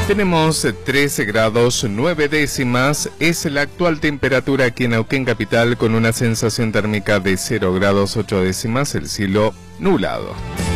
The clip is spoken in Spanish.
Tenemos 13 grados 9 décimas, es la actual temperatura aquí en Neuquén Capital con una sensación térmica de 0 grados 8 décimas, el cielo nublado.